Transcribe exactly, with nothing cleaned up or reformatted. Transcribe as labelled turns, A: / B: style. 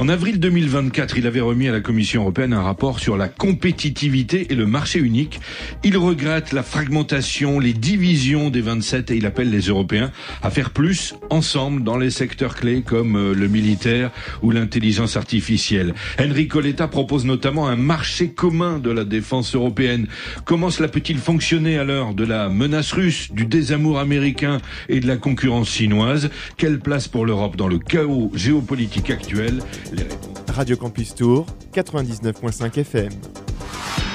A: En avril deux mille vingt-quatre, il avait remis à la Commission européenne un rapport sur la compétitivité et le marché unique. Il regrette la fragmentation, les divisions des vingt-sept et il appelle les Européens à faire plus ensemble dans les secteurs clés comme le militaire ou l'intelligence artificielle. Enrico Letta propose notamment un marché commun de la défense européenne. Comment cela peut-il fonctionner à l'heure de la menace russe, du désamour américain et de la concurrence chinoise? Quelle place pour l'Europe dans le chaos géopolitique actuel? Les réponses...
B: Radio Campus Tour, quatre-vingt-dix-neuf virgule cinq F M.